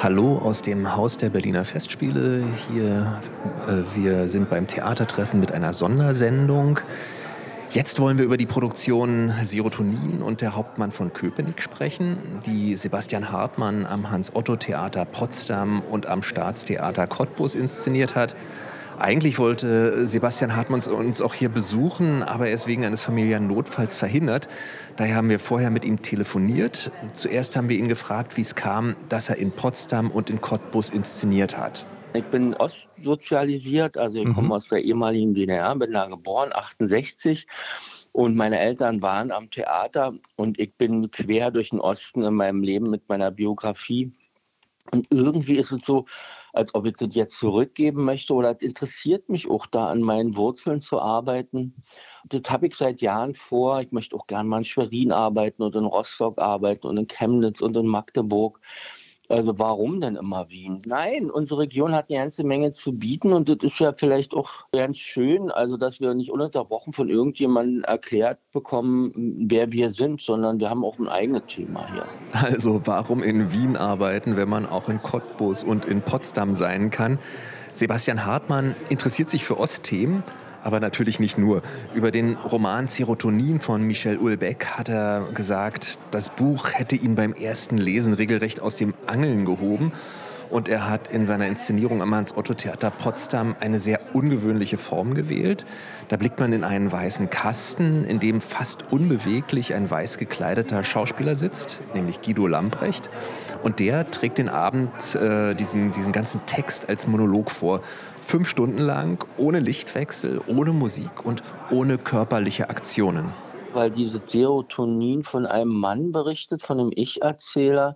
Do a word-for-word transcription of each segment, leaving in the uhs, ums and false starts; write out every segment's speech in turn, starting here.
Hallo aus dem Haus der Berliner Festspiele. Hier, äh, wir sind beim Theatertreffen mit einer Sondersendung. Jetzt wollen wir über die Produktion Serotonin und der Hauptmann von Köpenick sprechen, die Sebastian Hartmann am Hans-Otto-Theater Potsdam und am Staatstheater Cottbus inszeniert hat. Eigentlich wollte Sebastian Hartmann uns auch hier besuchen, aber er ist wegen eines familiären Notfalls verhindert. Daher haben wir vorher mit ihm telefoniert. Zuerst haben wir ihn gefragt, wie es kam, dass er in Potsdam und in Cottbus inszeniert hat. Ich bin ostsozialisiert, also ich Mhm. komme aus der ehemaligen D D R, bin da geboren, achtundsechzig. Und meine Eltern waren am Theater und ich bin quer durch den Osten in meinem Leben mit meiner Biografie. Und irgendwie ist es so, als ob ich das jetzt zurückgeben möchte oder es interessiert mich auch, da an meinen Wurzeln zu arbeiten. Das habe ich seit Jahren vor. Ich möchte auch gerne mal in Schwerin arbeiten und in Rostock arbeiten und in Chemnitz und in Magdeburg. Also warum denn immer Wien? Nein, unsere Region hat eine ganze Menge zu bieten und das ist ja vielleicht auch ganz schön, also dass wir nicht ununterbrochen von irgendjemandem erklärt bekommen, wer wir sind, sondern wir haben auch ein eigenes Thema hier. Also warum in Wien arbeiten, wenn man auch in Cottbus und in Potsdam sein kann? Sebastian Hartmann interessiert sich für Ostthemen, aber natürlich nicht nur. Über den Roman Serotonin von Michel Houellebecq hat er gesagt, das Buch hätte ihn beim ersten Lesen regelrecht aus dem Angeln gehoben. Und er hat in seiner Inszenierung am Hans-Otto-Theater Potsdam eine sehr ungewöhnliche Form gewählt. Da blickt man in einen weißen Kasten, in dem fast unbeweglich ein weiß gekleideter Schauspieler sitzt, nämlich Guido Lamprecht. Und der trägt den Abend äh, diesen, diesen ganzen Text als Monolog vor. Fünf Stunden lang, ohne Lichtwechsel, ohne Musik und ohne körperliche Aktionen. Weil dieses Serotonin von einem Mann berichtet, von einem Ich-Erzähler,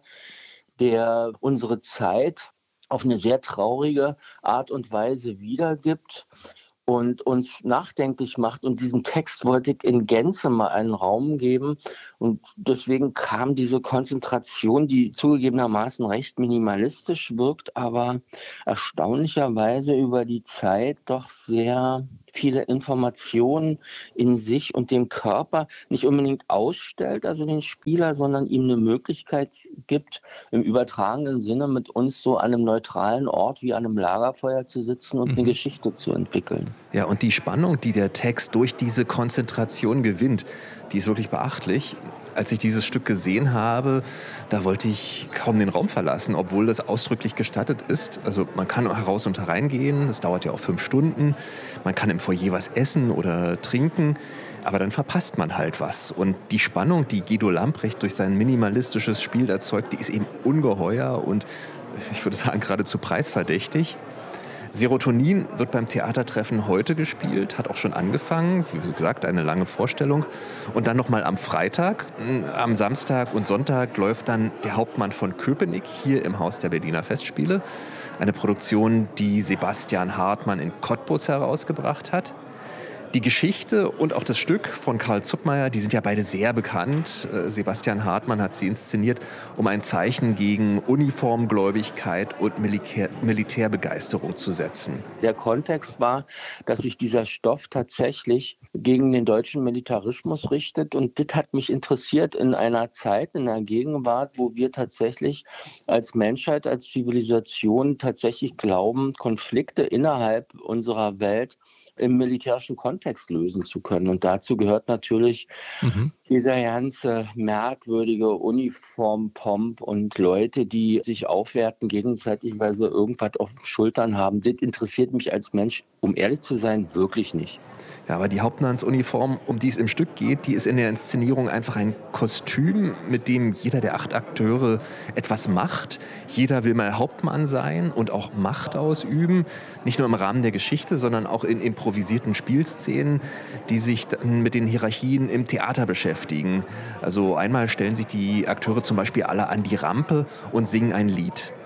der unsere Zeit auf eine sehr traurige Art und Weise wiedergibt und uns nachdenklich macht. Und diesem Text wollte ich in Gänze mal einen Raum geben. Und deswegen kam diese Konzentration, die zugegebenermaßen recht minimalistisch wirkt, aber erstaunlicherweise über die Zeit doch sehr viele Informationen in sich und dem Körper nicht unbedingt ausstellt, also den Spieler, sondern ihm eine Möglichkeit gibt, im übertragenen Sinne mit uns so an einem neutralen Ort wie an einem Lagerfeuer zu sitzen und Mhm. eine Geschichte zu entwickeln. Ja, und die Spannung, die der Text durch diese Konzentration gewinnt, die ist wirklich beachtlich. Als ich dieses Stück gesehen habe, da wollte ich kaum den Raum verlassen, obwohl das ausdrücklich gestattet ist. Also man kann heraus und hereingehen, das dauert ja auch fünf Stunden. Man kann im Foyer was essen oder trinken, aber dann verpasst man halt was. Und die Spannung, die Guido Lamprecht durch sein minimalistisches Spiel erzeugt, die ist eben ungeheuer und ich würde sagen geradezu preisverdächtig. Serotonin wird beim Theatertreffen heute gespielt, hat auch schon angefangen, wie gesagt, eine lange Vorstellung. Und dann nochmal am Freitag, am Samstag und Sonntag läuft dann der Hauptmann von Köpenick hier im Haus der Berliner Festspiele. Eine Produktion, die Sebastian Hartmann in Cottbus herausgebracht hat. Die Geschichte und auch das Stück von Karl Zuckmayer, die sind ja beide sehr bekannt. Sebastian Hartmann hat sie inszeniert, um ein Zeichen gegen Uniformgläubigkeit und Militär- Militärbegeisterung zu setzen. Der Kontext war, dass sich dieser Stoff tatsächlich gegen den deutschen Militarismus richtet. Und das hat mich interessiert in einer Zeit, in der Gegenwart, wo wir tatsächlich als Menschheit, als Zivilisation tatsächlich glauben, Konflikte innerhalb unserer Welt im militärischen Kontext lösen zu können. Und dazu gehört natürlich Mhm. dieser ganze merkwürdige Uniformpomp und Leute, die sich aufwerten gegenseitig, weil sie irgendwas auf den Schultern haben. Das interessiert mich als Mensch, um ehrlich zu sein, wirklich nicht. Ja, aber die Hauptmannsuniform, um die es im Stück geht, die ist in der Inszenierung einfach ein Kostüm, mit dem jeder der acht Akteure etwas macht. Jeder will mal Hauptmann sein und auch Macht ausüben. Nicht nur im Rahmen der Geschichte, sondern auch in improvisierten Spielszenen, die sich dann mit den Hierarchien im Theater beschäftigen. Also einmal stellen sich die Akteure zum Beispiel alle an die Rampe und singen ein Lied.